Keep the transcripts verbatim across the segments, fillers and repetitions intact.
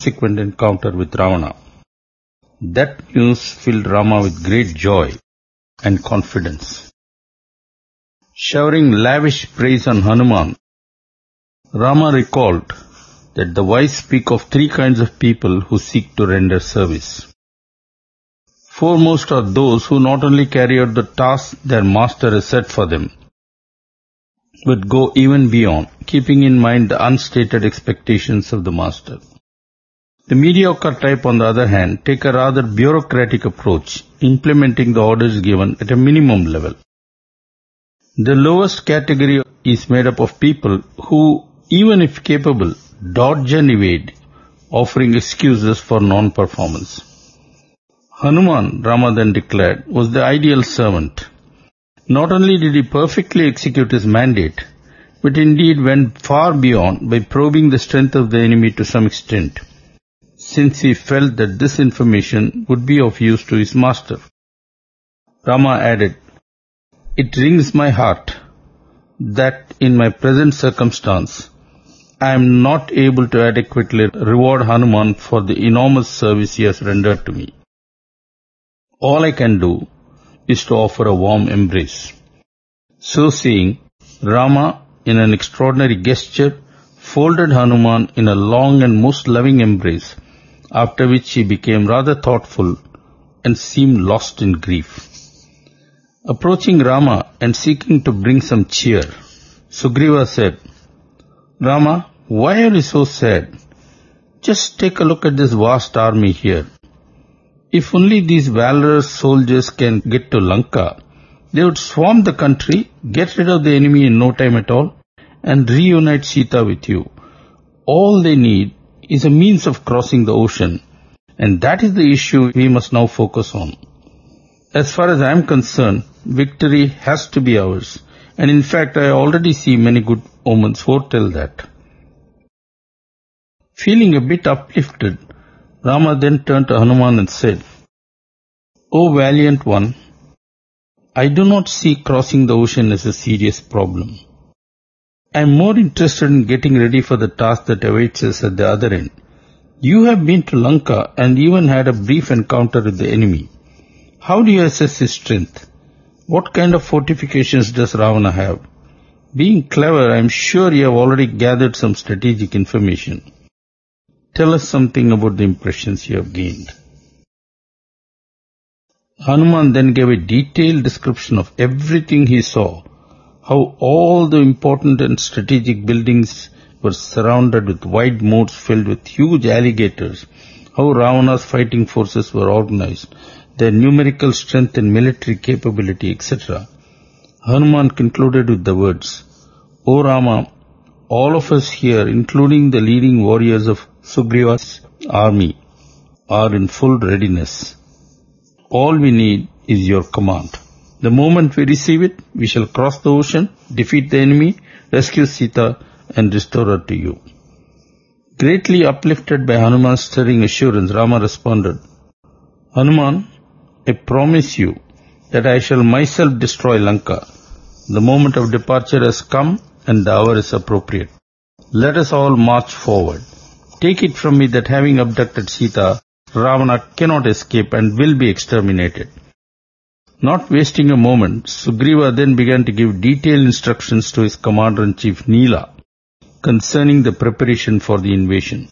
subsequent encounter with Ravana. That news filled Rama with great joy and confidence. Showering lavish praise on Hanuman, Rama recalled that the wise speak of three kinds of people who seek to render service. Foremost are those who not only carry out the task their master has set for them, but go even beyond, keeping in mind the unstated expectations of the master. The mediocre type, on the other hand, take a rather bureaucratic approach, implementing the orders given at a minimum level. The lowest category is made up of people who, even if capable, dodge and evade, offering excuses for non-performance. Hanuman, Rama then declared, was the ideal servant. Not only did he perfectly execute his mandate, but indeed went far beyond by probing the strength of the enemy to some extent, since he felt that this information would be of use to his master. Rama added, "It wrings my heart that in my present circumstance, I am not able to adequately reward Hanuman for the enormous service he has rendered to me. All I can do is to offer a warm embrace." So saying, Rama, in an extraordinary gesture, folded Hanuman in a long and most loving embrace, after which he became rather thoughtful and seemed lost in grief. Approaching Rama and seeking to bring some cheer, Sugriva said, "Rama, why are you so sad? Just take a look at this vast army here. If only these valorous soldiers can get to Lanka, they would swarm the country, get rid of the enemy in no time at all, and reunite Sita with you. All they need is a means of crossing the ocean, and that is the issue we must now focus on. As far as I am concerned, victory has to be ours, and in fact I already see many good omens foretell that." Feeling a bit uplifted, Rama then turned to Hanuman and said, "O valiant one, I do not see crossing the ocean as a serious problem. I am more interested in getting ready for the task that awaits us at the other end. You have been to Lanka and even had a brief encounter with the enemy. How do you assess his strength? What kind of fortifications does Ravana have? Being clever, I am sure you have already gathered some strategic information. Tell us something about the impressions you have gained." Hanuman then gave a detailed description of everything he saw, how all the important and strategic buildings were surrounded with wide moats filled with huge alligators, how Ravana's fighting forces were organized, their numerical strength and military capability, et cetera. Hanuman concluded with the words, "O Rama, all of us here, including the leading warriors of Sugriva's army, are in full readiness. All we need is your command. The moment we receive it, we shall cross the ocean, defeat the enemy, rescue Sita, and restore her to you." Greatly uplifted by Hanuman's stirring assurance, Rama responded, "Hanuman, I promise you that I shall myself destroy Lanka. The moment of departure has come and the hour is appropriate. Let us all march forward. Take it from me that having abducted Sita, Ravana cannot escape and will be exterminated." Not wasting a moment, Sugriva then began to give detailed instructions to his commander-in-chief Nila concerning the preparation for the invasion.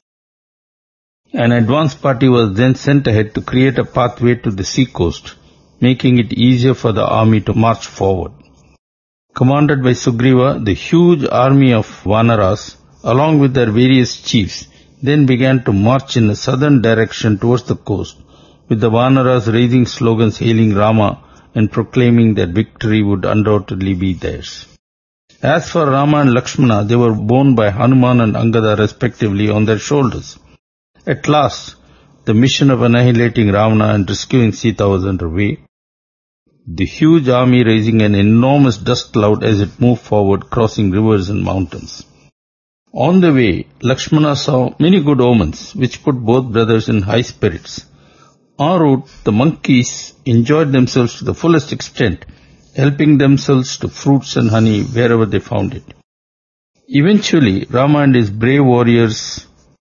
An advance party was then sent ahead to create a pathway to the seacoast, making it easier for the army to march forward. Commanded by Sugriva, the huge army of Vanaras, along with their various chiefs, then began to march in a southern direction towards the coast, with the Vanaras raising slogans hailing Rama and proclaiming that victory would undoubtedly be theirs. As for Rama and Lakshmana, they were borne by Hanuman and Angada respectively on their shoulders. At last, the mission of annihilating Ravana and rescuing Sita was underway, the huge army raising an enormous dust cloud as it moved forward, crossing rivers and mountains. On the way, Lakshmana saw many good omens, which put both brothers in high spirits. En route, the monkeys enjoyed themselves to the fullest extent, helping themselves to fruits and honey wherever they found it. Eventually, Rama and his brave warriors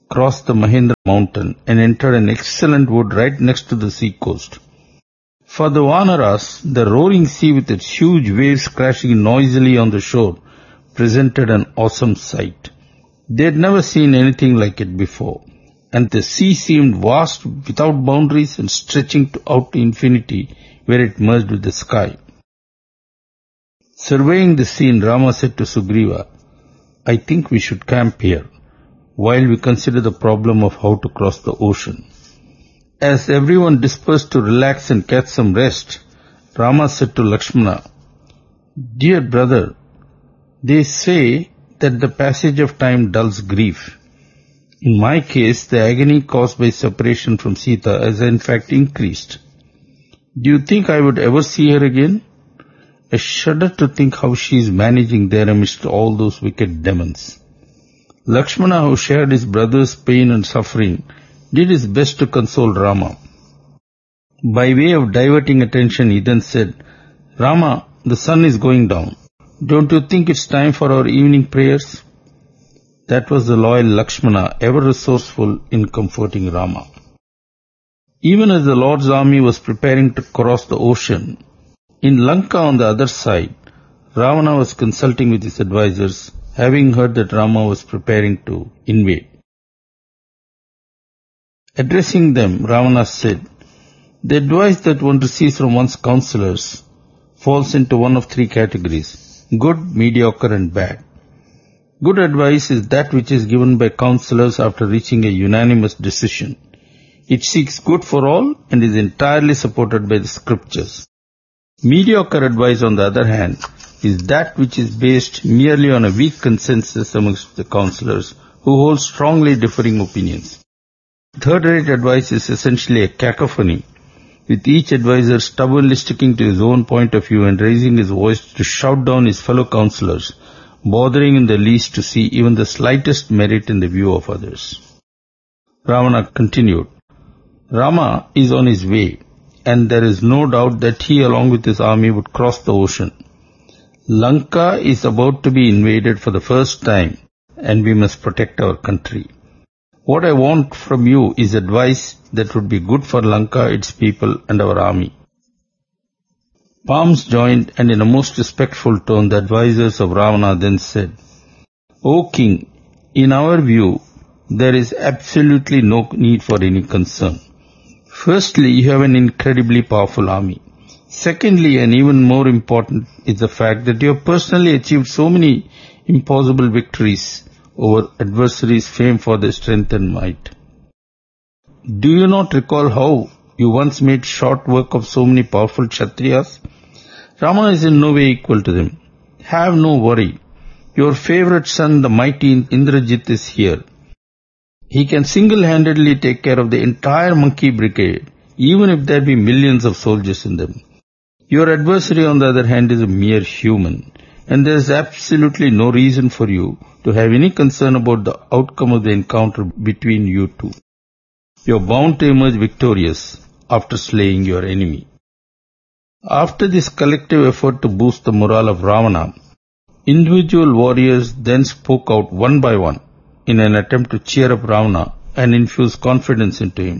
crossed the Mahendra mountain and entered an excellent wood right next to the sea coast. For the Vanaras, the roaring sea with its huge waves crashing noisily on the shore presented an awesome sight. They had never seen anything like it before, and the sea seemed vast without boundaries and stretching out to infinity where it merged with the sky. Surveying the scene, Rama said to Sugriva, "I think we should camp here, while we consider the problem of how to cross the ocean." As everyone dispersed to relax and catch some rest, Rama said to Lakshmana, "Dear brother, they say that the passage of time dulls grief. In my case, the agony caused by separation from Sita has in fact increased. Do you think I would ever see her again? I shudder to think how she is managing there amidst all those wicked demons." Lakshmana, who shared his brother's pain and suffering, did his best to console Rama. By way of diverting attention, he then said, "Rama, the sun is going down. Don't you think it's time for our evening prayers?" That was the loyal Lakshmana, ever resourceful in comforting Rama. Even as the Lord's army was preparing to cross the ocean, in Lanka on the other side, Ravana was consulting with his advisors, having heard that Rama was preparing to invade. Addressing them, Ravana said, "The advice that one receives from one's counselors falls into one of three categories: good, mediocre and bad. Good advice is that which is given by counselors after reaching a unanimous decision. It seeks good for all and is entirely supported by the scriptures. Mediocre advice, on the other hand, is that which is based merely on a weak consensus amongst the counselors who hold strongly differing opinions. Third-rate advice is essentially a cacophony, with each advisor stubbornly sticking to his own point of view and raising his voice to shout down his fellow counselors, bothering in the least to see even the slightest merit in the view of others." Ravana continued, "Rama is on his way, and there is no doubt that he along with his army would cross the ocean. Lanka is about to be invaded for the first time, and we must protect our country. What I want from you is advice that would be good for Lanka, its people, and our army." Palms joined, and in a most respectful tone, the advisors of Ravana then said, "O king, in our view, there is absolutely no need for any concern. Firstly, you have an incredibly powerful army. Secondly, and even more important, is the fact that you have personally achieved so many impossible victories over adversaries famed for their strength and might. Do you not recall how you once made short work of so many powerful Kshatriyas? Rama is in no way equal to them. Have no worry. Your favorite son, the mighty Indrajit, is here. He can single-handedly take care of the entire monkey brigade, even if there be millions of soldiers in them. Your adversary, on the other hand, is a mere human, and there is absolutely no reason for you to have any concern about the outcome of the encounter between you two. You are bound to emerge victorious after slaying your enemy." After this collective effort to boost the morale of Ravana, individual warriors then spoke out one by one in an attempt to cheer up Ravana and infuse confidence into him.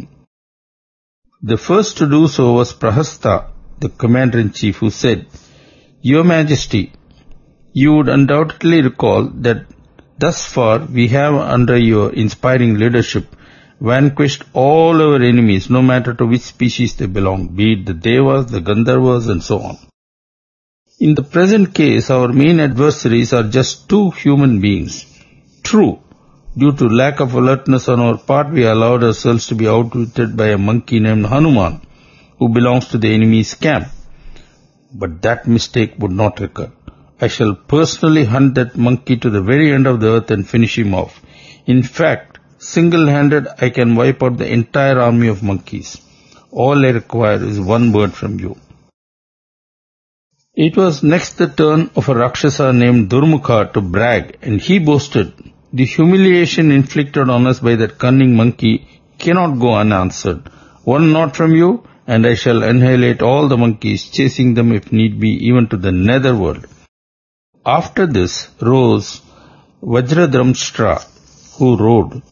The first to do so was Prahasta, the commander-in-chief, who said, "Your Majesty, you would undoubtedly recall that thus far we have, under your inspiring leadership, vanquished all our enemies, no matter to which species they belong, be it the Devas, the Gandharvas, and so on. In the present case, our main adversaries are just two human beings. True, due to lack of alertness on our part, we allowed ourselves to be outwitted by a monkey named Hanuman, who belongs to the enemy's camp. But that mistake would not recur. I shall personally hunt that monkey to the very end of the earth and finish him off. In fact, single-handed, I can wipe out the entire army of monkeys. All I require is one word from you." It was next the turn of a Rakshasa named Durmukha to brag, and he boasted, "The humiliation inflicted on us by that cunning monkey cannot go unanswered. One nod from you, and I shall annihilate all the monkeys, chasing them if need be even to the netherworld." After this rose Vajradramshtra, who rode,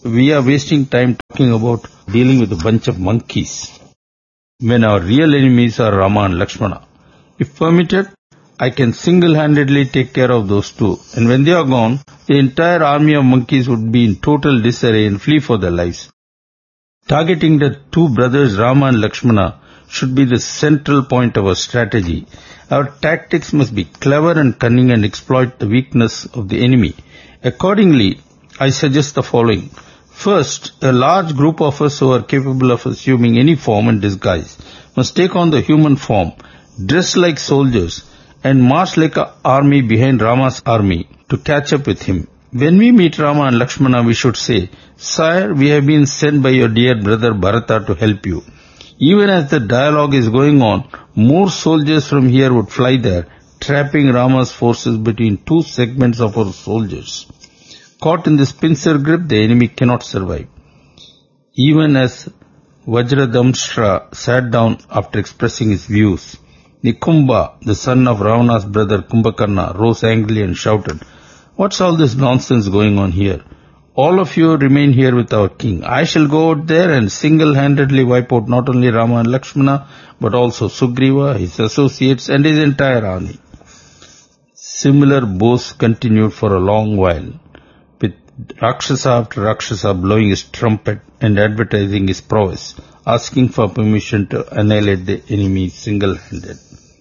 we are wasting time talking about dealing with a bunch of monkeys when our real enemies are Rama and Lakshmana. If permitted, I can single-handedly take care of those two, and when they are gone, the entire army of monkeys would be in total disarray and flee for their lives. Targeting the two brothers Rama and Lakshmana should be the central point of our strategy. Our tactics must be clever and cunning and exploit the weakness of the enemy. Accordingly, I suggest the following. First, a large group of us who are capable of assuming any form and disguise must take on the human form, dress like soldiers, and march like an army behind Rama's army to catch up with him. When we meet Rama and Lakshmana, we should say, "Sire, we have been sent by your dear brother Bharata to help you." Even as the dialogue is going on, more soldiers from here would fly there, trapping Rama's forces between two segments of our soldiers. Caught in this pincer grip, the enemy cannot survive. Even as Vajradamshra sat down after expressing his views, Nikumba, the son of Ravana's brother Kumbhakarna, rose angrily and shouted, "What's all this nonsense going on here? All of you remain here with our king. I shall go out there and single-handedly wipe out not only Rama and Lakshmana, but also Sugriva, his associates, and his entire army." Similar boasts continued for a long while, with Rakshasa after Rakshasa blowing his trumpet and advertising his prowess, asking for permission to annihilate the enemy single-handed.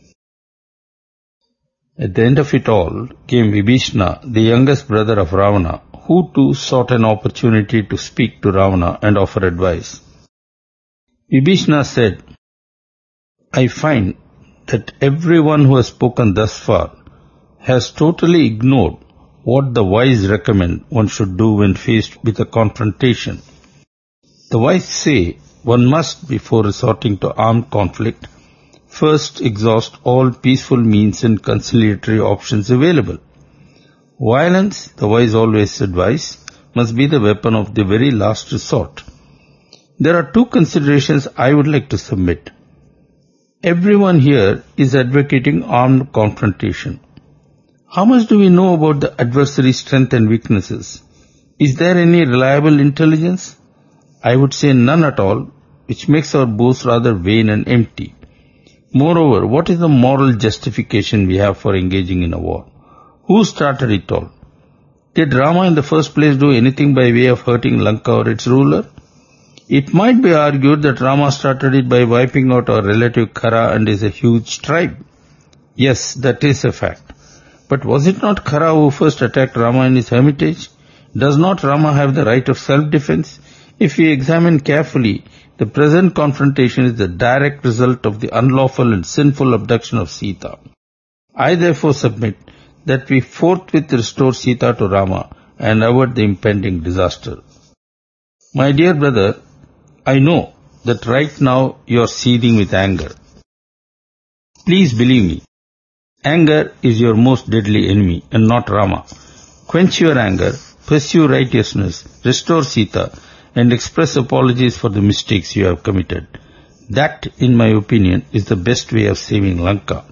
At the end of it all came Vibhishana, the youngest brother of Ravana, who too sought an opportunity to speak to Ravana and offer advice. Vibhishana said, "I find that everyone who has spoken thus far has totally ignored what the wise recommend one should do when faced with a confrontation. The wise say one must, before resorting to armed conflict, first exhaust all peaceful means and conciliatory options available. Violence, the wise always advise, must be the weapon of the very last resort. There are two considerations I would like to submit. Everyone here is advocating armed confrontation. How much do we know about the adversary's strength and weaknesses? Is there any reliable intelligence? I would say none at all, which makes our boast rather vain and empty. Moreover, what is the moral justification we have for engaging in a war? Who started it all? Did Rama in the first place do anything by way of hurting Lanka or its ruler? It might be argued that Rama started it by wiping out our relative Khara and his huge tribe. Yes, that is a fact. But was it not Khara who first attacked Rama in his hermitage? Does not Rama have the right of self-defense? If we examine carefully, the present confrontation is the direct result of the unlawful and sinful abduction of Sita. I therefore submit that we forthwith restore Sita to Rama and avert the impending disaster. My dear brother, I know that right now you are seething with anger. Please believe me, anger is your most deadly enemy and not Rama. Quench your anger, pursue righteousness, restore Sita, and express apologies for the mistakes you have committed. That, in my opinion, is the best way of saving Lanka.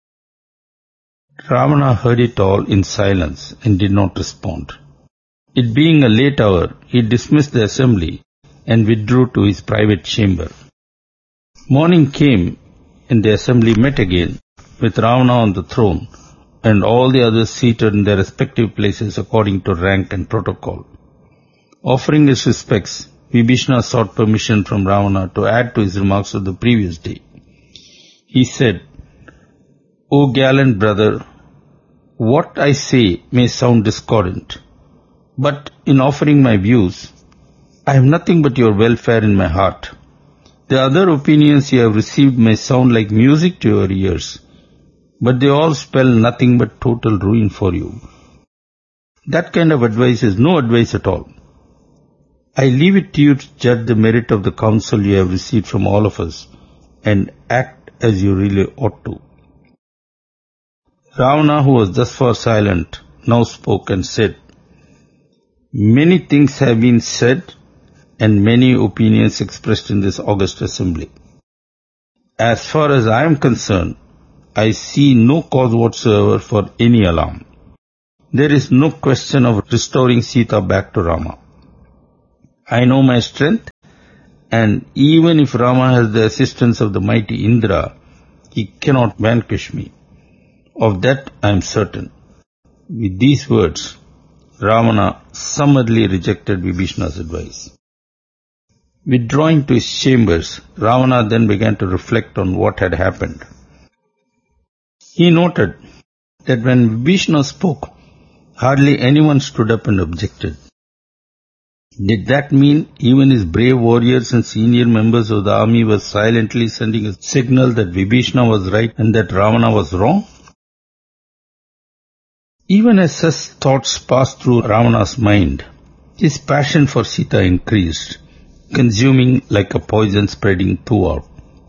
Ravana heard it all in silence and did not respond. It being a late hour, he dismissed the assembly and withdrew to his private chamber. Morning came and the assembly met again, with Ravana on the throne and all the others seated in their respective places according to rank and protocol. Offering his respects, Vibhishana sought permission from Ravana to add to his remarks of the previous day. He said, "O gallant brother, what I say may sound discordant, but in offering my views, I have nothing but your welfare in my heart. The other opinions you have received may sound like music to your ears, but they all spell nothing but total ruin for you. That kind of advice is no advice at all. I leave it to you to judge the merit of the counsel you have received from all of us and act as you really ought to." Ravana, who was thus far silent, now spoke and said, "Many things have been said and many opinions expressed in this august assembly. As far as I am concerned, I see no cause whatsoever for any alarm. There is no question of restoring Sita back to Rama. I know my strength, and even if Rama has the assistance of the mighty Indra, he cannot vanquish me. Of that I am certain." With these words, Ravana summarily rejected Vibhishana's advice. Withdrawing to his chambers, Ravana then began to reflect on what had happened. He noted that when Vibhishana spoke, hardly anyone stood up and objected. Did that mean even his brave warriors and senior members of the army were silently sending a signal that Vibhishana was right and that Ravana was wrong? Even as such thoughts passed through Ravana's mind, his passion for Sita increased, consuming like a poison spreading throughout.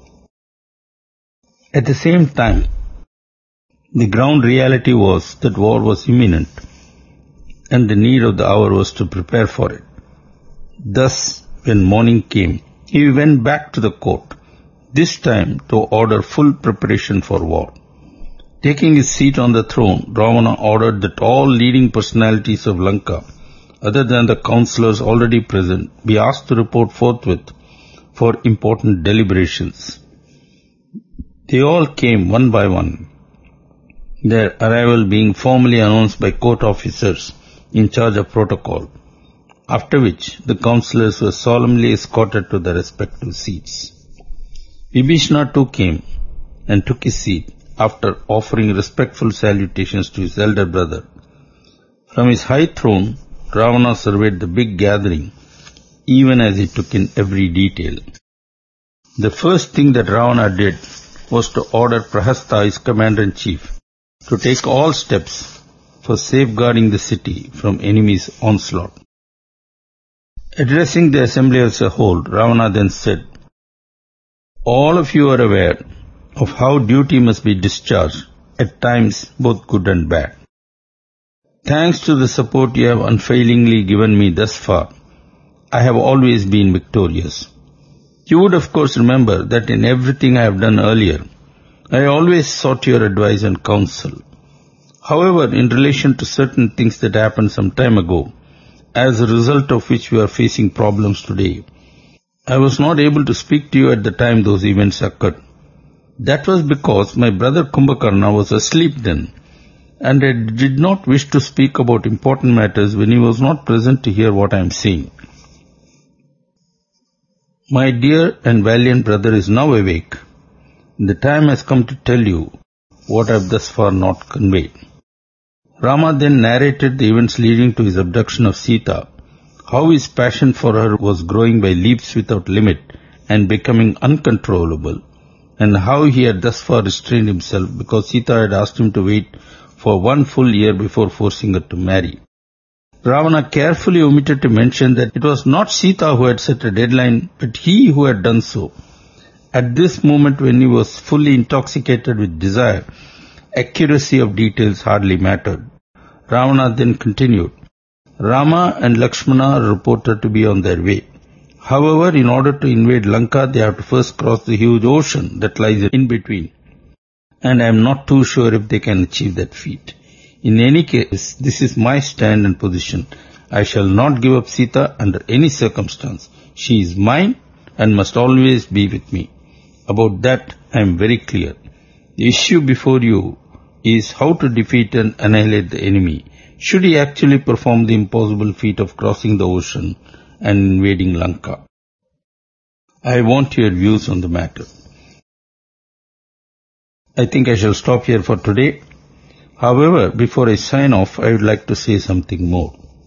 At the same time, the ground reality was that war was imminent, and the need of the hour was to prepare for it. Thus, when morning came, he went back to the court, this time to order full preparation for war. Taking his seat on the throne, Ravana ordered that all leading personalities of Lanka, other than the councillors already present, be asked to report forthwith for important deliberations. They all came one by one, their arrival being formally announced by court officers in charge of protocol, after which the councillors were solemnly escorted to their respective seats. Vibhishana too came and took his seat after offering respectful salutations to his elder brother. From his high throne, Ravana surveyed the big gathering, even as he took in every detail. The first thing that Ravana did was to order Prahasta, his commander-in-chief, to take all steps for safeguarding the city from enemies' onslaught. Addressing the assembly as a whole, Ravana then said, "All of you are aware of how duty must be discharged, at times both good and bad. Thanks to the support you have unfailingly given me thus far, I have always been victorious. You would of course remember that in everything I have done earlier, I always sought your advice and counsel. However, in relation to certain things that happened some time ago, as a result of which we are facing problems today, I was not able to speak to you at the time those events occurred. That was because my brother Kumbhakarna was asleep then, and I did not wish to speak about important matters when he was not present to hear what I am saying. My dear and valiant brother is now awake. The time has come to tell you what I have thus far not conveyed." Rama then narrated the events leading to his abduction of Sita, how his passion for her was growing by leaps without limit and becoming uncontrollable, and how he had thus far restrained himself because Sita had asked him to wait for one full year before forcing her to marry. Ravana carefully omitted to mention that it was not Sita who had set a deadline, but he who had done so. At this moment, when he was fully intoxicated with desire, accuracy of details hardly mattered. Ravana then continued, "Rama and Lakshmana are reported to be on their way. However, in order to invade Lanka, they have to first cross the huge ocean that lies in between, and I am not too sure if they can achieve that feat. In any case, this is my stand and position. I shall not give up Sita under any circumstance. She is mine and must always be with me. About that, I am very clear. The issue before you is how to defeat and annihilate the enemy, should he actually perform the impossible feat of crossing the ocean and invading Lanka. I want your views on the matter." I think I shall stop here for today. However, before I sign off, I would like to say something more.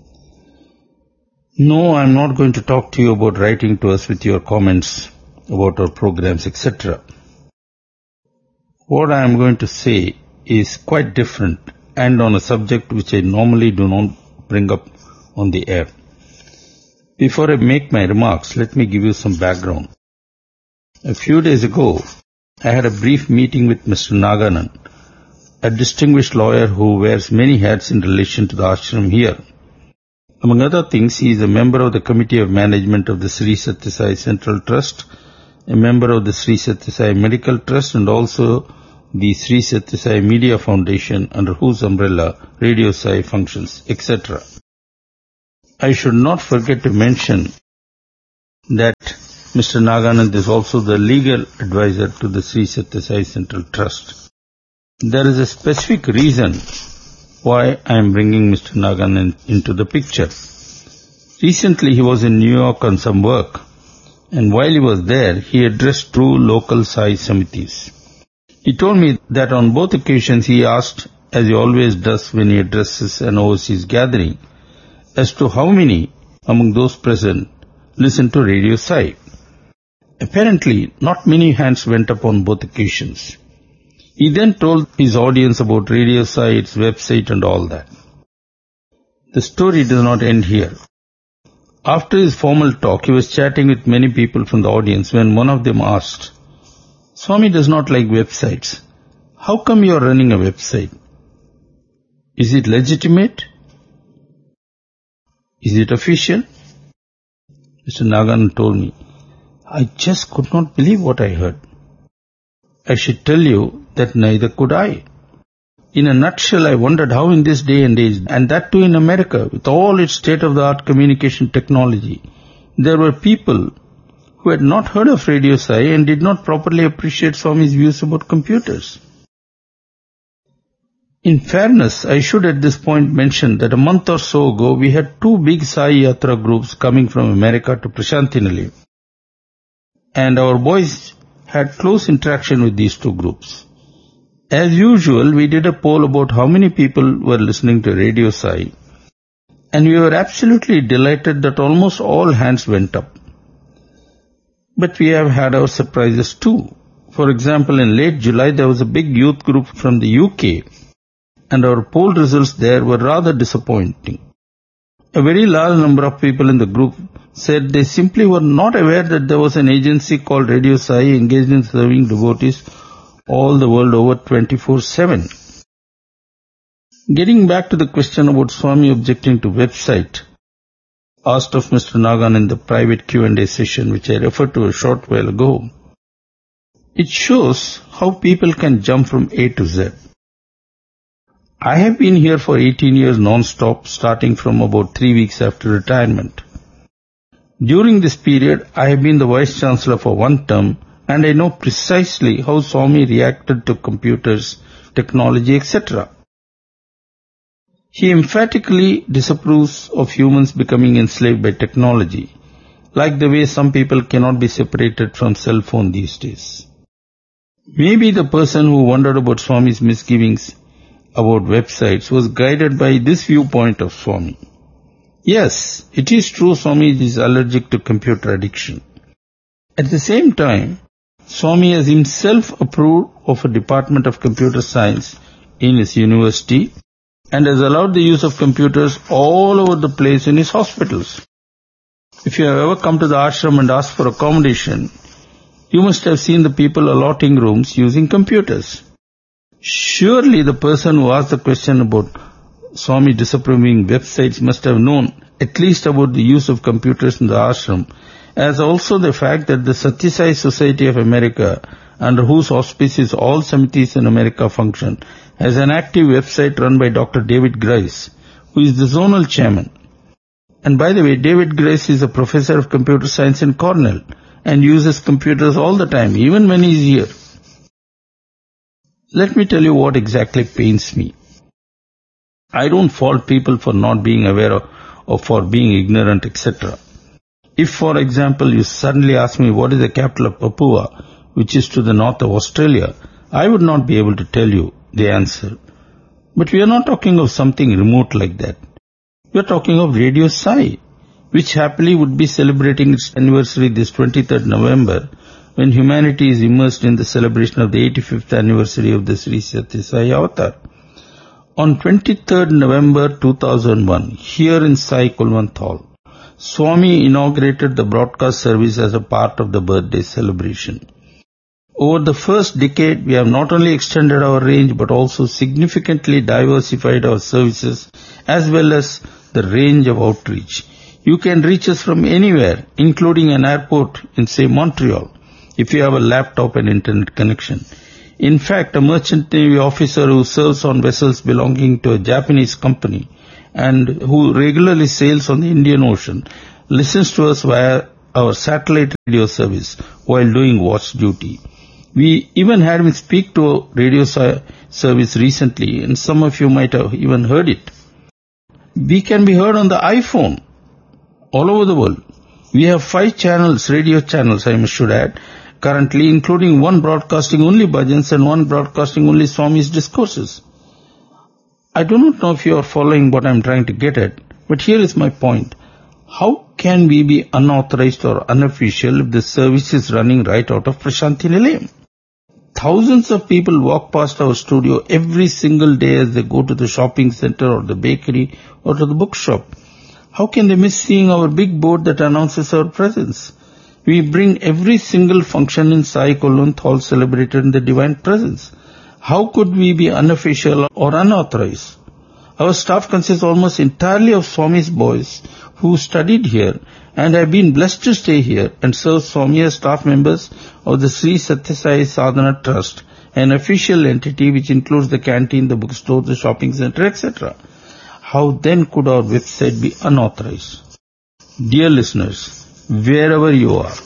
No, I am not going to talk to you about writing to us with your comments about our programs, et cetera. What I am going to say is quite different and on a subject which I normally do not bring up on the air. Before I make my remarks, let me give you some background. A few days ago, I had a brief meeting with Mister Naganan, a distinguished lawyer who wears many hats in relation to the ashram here. Among other things, he is a member of the Committee of Management of the Sri Sathya Sai Central Trust, a member of the Sri Sathya Sai Medical Trust, and also the Sri Sathya Sai Media Foundation, under whose umbrella Radio Sai functions, et cetera. I should not forget to mention that Mister Naganand is also the legal advisor to the Sri Satya Sai Central Trust. There is a specific reason why I am bringing Mister Naganand into the picture. Recently he was in New York on some work, and while he was there, he addressed two local Sai Samitis. He told me that on both occasions he asked, as he always does when he addresses an overseas gathering, as to how many among those present listened to Radio Sai. Apparently, not many hands went up on both occasions. He then told his audience about Radio Sai, its website and all that. The story does not end here. After his formal talk, he was chatting with many people from the audience when one of them asked, "Swami does not like websites. How come you are running a website? Is it legitimate? Is it official?" Mister Naganand told me, "I just could not believe what I heard. I should tell you that neither could I. In a nutshell, I wondered how in this day and age, and that too in America, with all its state-of-the-art communication technology, there were people who had not heard of Radio Sai and did not properly appreciate Swami's views about computers. In fairness, I should at this point mention that a month or so ago, we had two big Sai Yatra groups coming from America to Prashantinali, and our boys had close interaction with these two groups. As usual, we did a poll about how many people were listening to Radio Sai, and we were absolutely delighted that almost all hands went up. But we have had our surprises too. For example, in late July, there was a big youth group from the U K, and our poll results there were rather disappointing. A very large number of people in the group said they simply were not aware that there was an agency called Radio Sai engaged in serving devotees all the world over twenty-four seven. Getting back to the question about Swami objecting to website, asked of Mister Nagan in the private Q and A session which I referred to a short while ago, it shows how people can jump from A to Z. I have been here for eighteen years non-stop, starting from about three weeks after retirement. During this period, I have been the Vice Chancellor for one term, and I know precisely how Swami reacted to computers, technology, et cetera. He emphatically disapproves of humans becoming enslaved by technology, like the way some people cannot be separated from cell phone these days. Maybe the person who wondered about Swami's misgivings about websites was guided by this viewpoint of Swami. Yes, it is true Swami is allergic to computer addiction. At the same time, Swami has himself approved of a Department of Computer Science in his university and has allowed the use of computers all over the place in his hospitals. If you have ever come to the ashram and asked for accommodation, you must have seen the people allotting rooms using computers. Surely the person who asked the question about Swami disapproving websites must have known at least about the use of computers in the ashram, as also the fact that the Satya Sai Society of America, under whose auspices all Samitis in America function, has an active website run by Doctor David Grice, who is the zonal chairman. And by the way, David Grice is a professor of computer science in Cornell and uses computers all the time, even when he is here. Let me tell you what exactly pains me. I don't fault people for not being aware of, or for being ignorant, et cetera. If, for example, you suddenly ask me what is the capital of Papua, which is to the north of Australia, I would not be able to tell you the answer. But we are not talking of something remote like that. We are talking of Radio Sai, which happily would be celebrating its anniversary this twenty-third November, when humanity is immersed in the celebration of the eighty-fifth anniversary of the Sri Satya Sai Avatar. On twenty-third November two thousand one, here in Sai Kulwant Hall, Swami inaugurated the broadcast service as a part of the birthday celebration. Over the first decade, we have not only extended our range but also significantly diversified our services as well as the range of outreach. You can reach us from anywhere, including an airport in, say, Montreal, if you have a laptop and internet connection. In fact, a merchant navy officer who serves on vessels belonging to a Japanese company and who regularly sails on the Indian Ocean listens to us via our satellite radio service while doing watch duty. We even had him speak to a radio service recently, and some of you might have even heard it. We can be heard on the iPhone all over the world. We have five channels, radio channels, I should add, currently, including one broadcasting only bhajans and one broadcasting only Swami's discourses. I do not know if you are following what I am trying to get at, but here is my point. How can we be unauthorized or unofficial if the service is running right out of Prashanthi Nilayam? Thousands of people walk past our studio every single day as they go to the shopping center or the bakery or to the bookshop. How can they miss seeing our big board that announces our presence? We bring every single function in Sai Kolonth Hall celebrated in the Divine Presence. How could we be unofficial or unauthorized? Our staff consists almost entirely of Swami's boys who studied here and have been blessed to stay here and serve Swami as staff members of the Sri Satya Sai Sadhana Trust, an official entity which includes the canteen, the bookstore, the shopping center, et cetera. How then could our website be unauthorized? Dear listeners, wherever you are,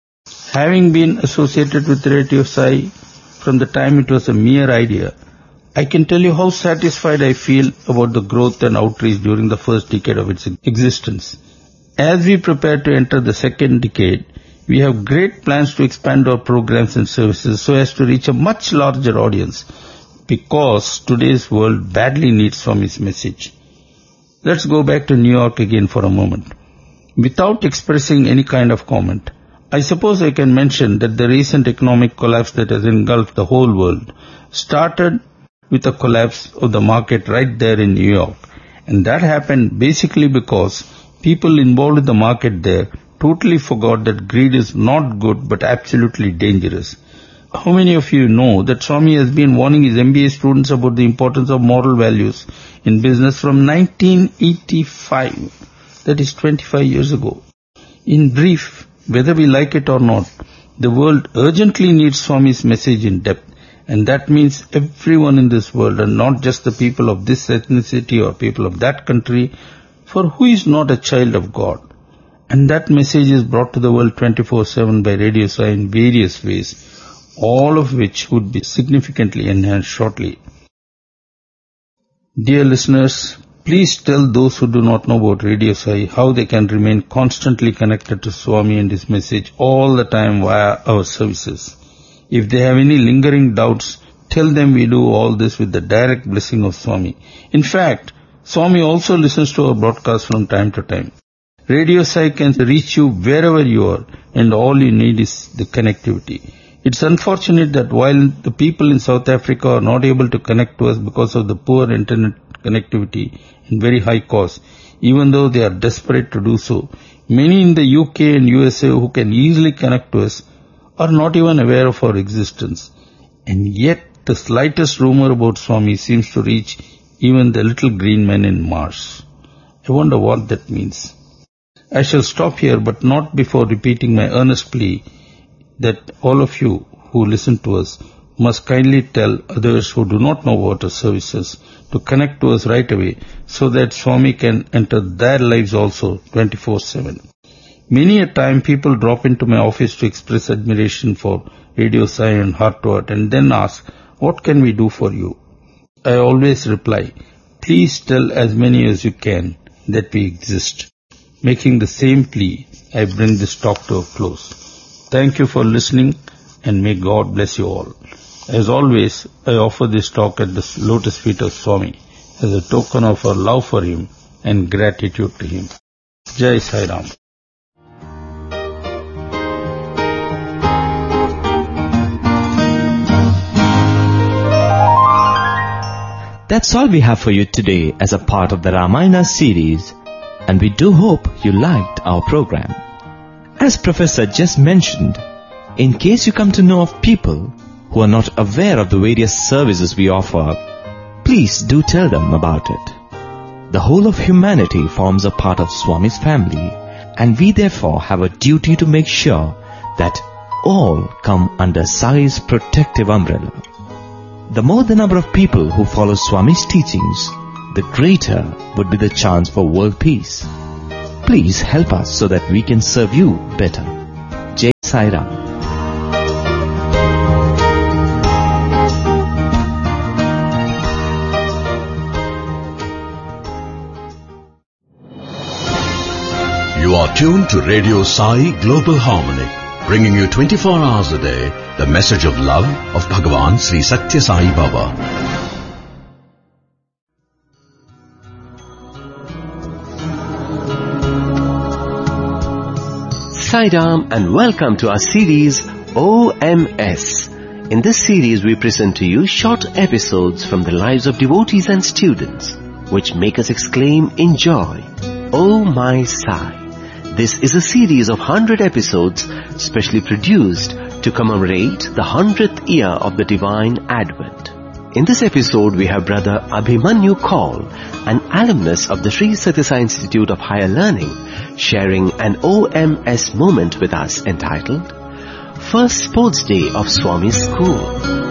having been associated with Radio Sai from the time it was a mere idea, I can tell you how satisfied I feel about the growth and outreach during the first decade of its existence. As we prepare to enter the second decade, we have great plans to expand our programs and services so as to reach a much larger audience, because today's world badly needs Swami's message. Let's go back to New York again for a moment. Without expressing any kind of comment, I suppose I can mention that the recent economic collapse that has engulfed the whole world started with a collapse of the market right there in New York. And that happened basically because people involved in the market there totally forgot that greed is not good but absolutely dangerous. How many of you know that Swami has been warning his M B A students about the importance of moral values in business from nineteen eighty-five? That is twenty-five years ago. In brief, whether we like it or not, the world urgently needs Swami's message in depth. And that means everyone in this world, and not just the people of this ethnicity or people of that country, for who is not a child of God. And that message is brought to the world twenty-four seven by Radio Sai in various ways, all of which would be significantly enhanced shortly. Dear listeners, please tell those who do not know about Radio Sai how they can remain constantly connected to Swami and his message all the time via our services. If they have any lingering doubts, tell them we do all this with the direct blessing of Swami. In fact, Swami also listens to our broadcasts from time to time. Radio Sai can reach you wherever you are, and all you need is the connectivity. It's unfortunate that while the people in South Africa are not able to connect to us because of the poor internet connectivity and very high cost, even though they are desperate to do so, many in the U K and U S A who can easily connect to us are not even aware of our existence. And yet the slightest rumor about Swami seems to reach even the little green men in Mars. I wonder what that means. I shall stop here, but not before repeating my earnest plea that all of you who listen to us must kindly tell others who do not know about our services to connect to us right away so that Swami can enter their lives also twenty-four seven. Many a time people drop into my office to express admiration for Radio Sai and Heart to Heart and then ask, what can we do for you? I always reply, please tell as many as you can that we exist. Making the same plea, I bring this talk to a close. Thank you for listening, and may God bless you all. As always, I offer this talk at the lotus feet of Swami as a token of our love for him and gratitude to him. Jai Sai Ram. That's all we have for you today as a part of the Ramayana series, and we do hope you liked our program. As Professor just mentioned, in case you come to know of people who are not aware of the various services we offer, please do tell them about it. The whole of humanity forms a part of Swami's family, and we therefore have a duty to make sure that all come under Sai's protective umbrella. The more the number of people who follow Swami's teachings, the greater would be the chance for world peace. Please help us so that we can serve you better. Jai Sai Ram. You are tuned to Radio Sai Global Harmony, bringing you twenty-four hours a day the message of love of Bhagavan Sri Satya Sai Baba. Sai-Ram and welcome to our series O M S. In this series we present to you short episodes from the lives of devotees and students which make us exclaim in joy, Oh my Sai. This is a series of one hundred episodes specially produced to commemorate the one hundredth year of the Divine Advent. In this episode we have Brother Abhimanyu Kaul, an alumnus of the Sri Satya Sai Institute of Higher Learning, sharing an O M S moment with us entitled First Sports Day of Swami's School.